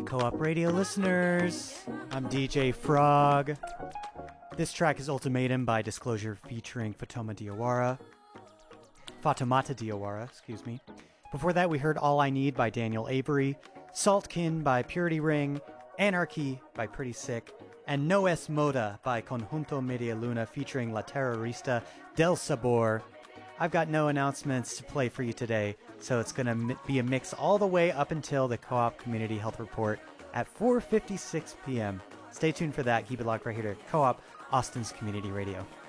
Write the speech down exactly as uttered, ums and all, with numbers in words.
Co-op Radio listeners, I'm D J Frog. This track is Ultimatum by Disclosure featuring Fatoma Diawara. Fatomata Diawara, excuse me. Before that, we heard All I Need by Daniel Avery, Saltkin by Purity Ring, Anarchy by Pretty Sick, and No Es Moda by Conjunto Media Luna featuring La Terrorista del Sabor. I've got no announcements to play for you today, so it's going to be a mix all the way up until the Co-op Community Health Report at four fifty-six p.m. Stay tuned for that. Keep it locked right here to Co-op, Austin's Community Radio.